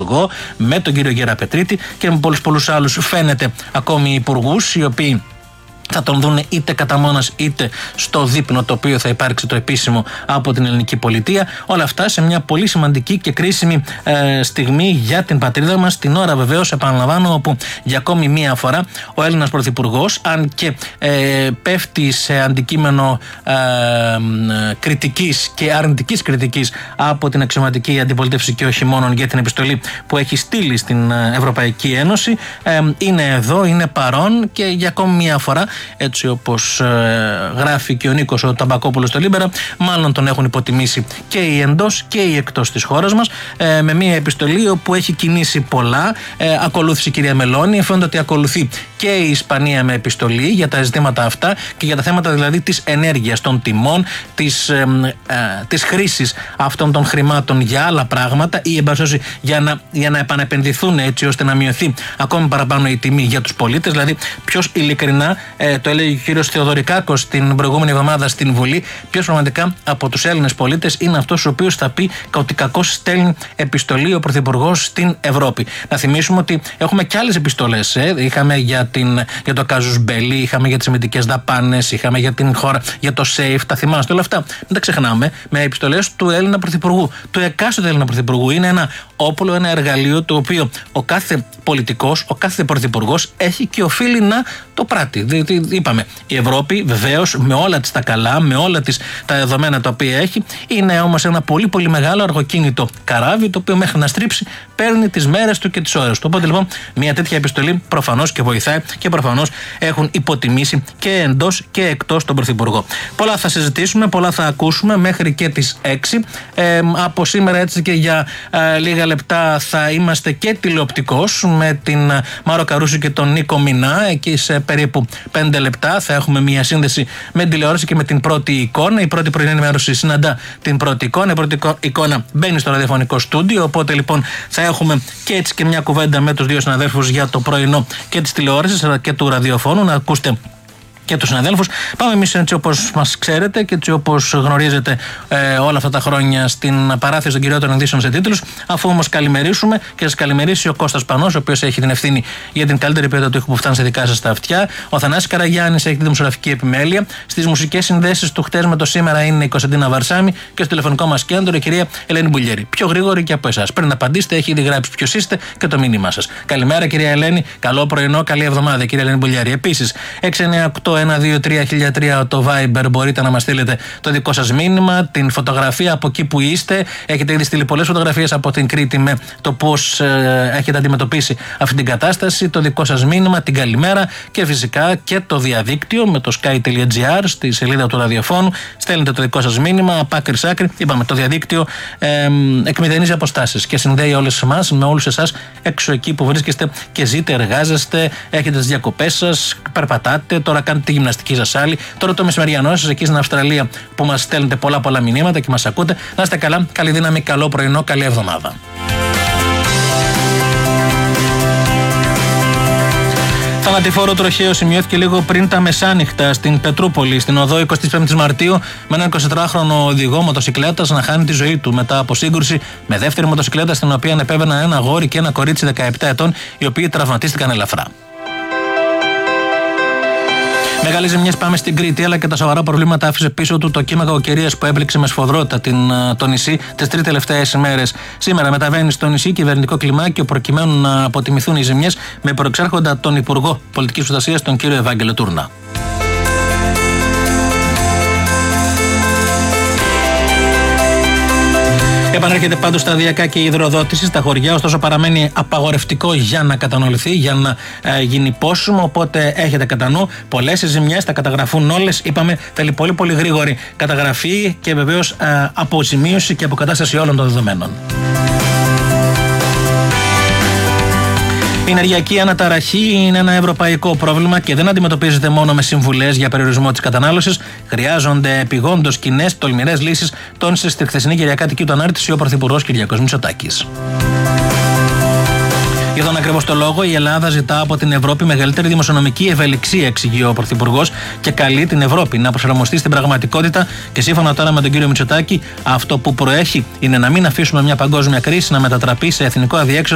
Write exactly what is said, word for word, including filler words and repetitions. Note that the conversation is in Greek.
Πρωθυπουργό, με τον κύριο Γεραπετρίτη και με πολλούς πολλούς άλλους, φαίνεται, ακόμη υπουργούς, οι οποίοι θα τον δουν είτε κατά μόνας είτε στο δείπνο το οποίο θα υπάρξει το επίσημο από την ελληνική πολιτεία. Όλα αυτά σε μια πολύ σημαντική και κρίσιμη ε, στιγμή για την πατρίδα μας, την ώρα βεβαίως, επαναλαμβάνω, όπου για ακόμη μία φορά ο Έλληνας Πρωθυπουργός, αν και ε, πέφτει σε αντικείμενο ε, ε, κριτικής και αρνητικής κριτικής από την αξιωματική αντιπολίτευση και όχι μόνο για την επιστολή που έχει στείλει στην Ευρωπαϊκή Ένωση, ε, είναι εδώ, είναι παρόν και για ακόμη μία φορά, έτσι όπως ε, γράφει και ο Νίκος ο Ταμπακόπουλος στο Λίμπερα, μάλλον τον έχουν υποτιμήσει και οι εντός και οι εκτός της χώρας μας, ε, με μια επιστολή όπου έχει κινήσει πολλά. Ε, ακολούθησε η κυρία Μελώνη, φαίνεται ότι ακολουθεί και η Ισπανία με επιστολή για τα ζητήματα αυτά και για τα θέματα δηλαδή της ενέργειας, των τιμών, της, ε, ε, της χρήσης αυτών των χρημάτων για άλλα πράγματα ή εμπασώσει για να, για να επανεπενδυθούν, έτσι ώστε να μειωθεί ακόμη παραπάνω η τιμή για τους πολίτες. Δηλαδή, ποιος ειλικρινά, ε, το έλεγε ο κύριος Θεοδωρικάκος την προηγούμενη εβδομάδα στην Βουλή, ποιος πραγματικά από τους Έλληνες πολίτες είναι αυτός ο οποίος θα πει ότι κακώς στέλνει επιστολή ο Πρωθυπουργός στην Ευρώπη. Να θυμίσουμε ότι έχουμε και άλλες επιστολές. Ε. Είχαμε για, την, για το κάζους μπέλι, είχαμε για τις αμυντικές δαπάνες, είχαμε για την χώρα, για το ΣΕΙΦ. Τα θυμάστε όλα αυτά. Μην τα ξεχνάμε. Με επιστολές του Έλληνα Πρωθυπουργού, του εκάστοτε Έλληνα Πρωθυπουργού. Είναι ένα όπλο, ένα εργαλείο το οποίο ο κάθε πολιτικός, ο κάθε πρωθυπουργός έχει και οφείλει να το πράττει. Δηλαδή, είπαμε, η Ευρώπη βεβαίως με όλα της τα καλά, με όλα της τα δεδομένα τα οποία έχει, είναι όμως ένα πολύ πολύ μεγάλο αργοκίνητο καράβι, το οποίο μέχρι να στρίψει παίρνει τις μέρες του και τις ώρες του. Οπότε λοιπόν μια τέτοια επιστολή προφανώς και βοηθάει και προφανώς έχουν υποτιμήσει και εντός και εκτός τον Πρωθυπουργό. Πολλά θα συζητήσουμε, πολλά θα ακούσουμε μέχρι και τις έξι. Ε, από σήμερα έτσι και για ε, λίγα λεπτά θα είμαστε και τηλεοπτικός με την Μάρο Καρούσου και τον Νίκο Μινά. Εκεί σε περίπου πέντε λεπτά θα έχουμε μια σύνδεση με την τηλεόραση και με την πρώτη εικόνα. Η πρώτη πρωινή ενημέρωση συναντά την πρώτη εικόνα. Η πρώτη εικόνα μπαίνει στο ραδιοφωνικό στούντιο. Οπότε λοιπόν θα έχουμε και έτσι και μια κουβέντα με τους δύο συναδέλφους για το πρωινό και της τηλεόρασης αλλά και του ραδιοφώνου. Να ακούσετε και τους συναδέλφους. Πάμε εμείς έτσι όπως μας ξέρετε και έτσι όπως γνωρίζετε ε, όλα αυτά τα χρόνια στην παράθεση των κυριότερων ειδήσεων σε τίτλους. Αφού όμως καλημερίσουμε και σας καλημερίσει ο Κώστας Πανός, ο οποίος έχει την ευθύνη για την καλύτερη ποιότητα του ήχου που φτάνει σε δικά σας στα αυτιά. Ο Θανάσης Καραγιάννης έχει τη δημοσιογραφική επιμέλεια. Στις μουσικές συνδέσεις του χτες με το σήμερα είναι η Κωνσταντίνα Βαρσάμι και στο τηλεφωνικό μας κέντρο η κυρία Ελένη Μπουλιέρη. Πιο γρήγορη και από εσάς. Πριν απαντήσετε, έχει ήδη γράψει ποιος είστε και το μήνυμά σας. Καλημέρα κυρία Ελένη, καλό πρωινό, καλή εβδομάδα κυρία Ελένη Μπουλιέρη. Επίσης, έξι εννιά οκτώ ένα δύο τρία χίλια τρία το Viber, μπορείτε να μας στείλετε το δικό σας μήνυμα, την φωτογραφία από εκεί που είστε. Έχετε ήδη στείλει πολλές φωτογραφίες από την Κρήτη με το πώς ε, έχετε αντιμετωπίσει αυτή την κατάσταση, το δικό σας μήνυμα, την καλημέρα και φυσικά και το διαδίκτυο με το sky.gr στη σελίδα του ραδιοφώνου. Στέλνετε το δικό σας μήνυμα από άκρη σ' άκρη. Είπαμε, το διαδίκτυο ε, εκμηδενίζει αποστάσεις και συνδέει όλες εμάς με όλους εσάς έξω εκεί που βρίσκεστε και ζείτε, εργάζεστε, έχετε τις διακοπές σας, περπατάτε, τώρα κάνετε τη γυμναστική σας άλλη. Τώρα το μεσημεριανό σας εκεί στην Αυστραλία που μας στέλνετε πολλά πολλά μηνύματα και μας ακούτε. Να είστε καλά, καλή δύναμη, καλό πρωινό, καλή εβδομάδα. Θανατηφόρο τροχαίο σημειώθηκε λίγο πριν τα μεσάνυχτα στην Πετρούπολη, στην οδό εικοστή πέμπτη Μαρτίου, με έναν εικοσιτετράχρονο οδηγό μοτοσικλέτας να χάνει τη ζωή του μετά από σύγκρουση με δεύτερη μοτοσικλέτα, στην οποία επέβαιναν ένα αγόρι και ένα κορίτσι δεκαεπτά ετών, οι οποίοι τραυματίστηκαν ελαφρά. Μεγάλες ζημιές πάμε στην Κρήτη, αλλά και τα σοβαρά προβλήματα άφησε πίσω του το κύμα κακοκαιρίας που έπληξε με σφοδρότητα την, το νησί τις τρεις τελευταίες ημέρες. Σήμερα μεταβαίνει στο νησί κυβερνητικό κλιμάκιο προκειμένου να αποτιμηθούν οι ζημιές με προεξάρχοντα τον Υπουργό Πολιτικής Προστασίας, τον κύριο Ευάγγελο Τούρνα. Επανέρχεται πάντως σταδιακά και η υδροδότηση στα χωριά, ωστόσο παραμένει απαγορευτικό για να κατανοηθεί, για να ε, γίνει πόσιμο. Οπότε έχετε κατά νου πολλές ζημιές, θα καταγραφούν όλες. Είπαμε, θέλει πολύ πολύ γρήγορη καταγραφή και βεβαίως ε, αποζημίωση και αποκατάσταση όλων των δεδομένων. Η ενεργειακή αναταραχή είναι ένα ευρωπαϊκό πρόβλημα και δεν αντιμετωπίζεται μόνο με συμβουλές για περιορισμό της κατανάλωσης. Χρειάζονται επιγόντως κοινές, τολμηρές λύσεις, τόνισε στη χθεσινή Κυριακάτικη του ανάρτηση ο Πρωθυπουργός Κυριάκος Μητσοτάκης. Για τον ακριβώς το λόγο, η Ελλάδα ζητά από την Ευρώπη μεγαλύτερη δημοσιονομική ευελιξία, εξηγεί ο Πρωθυπουργός, και καλεί την Ευρώπη να προσαρμοστεί στην πραγματικότητα. Και σύμφωνα τώρα με τον κύριο Μητσοτάκη, αυτό που προέχει είναι να μην αφήσουμε μια παγκόσμια κρίση να μετατραπεί σε εθνικό αδιέξοδο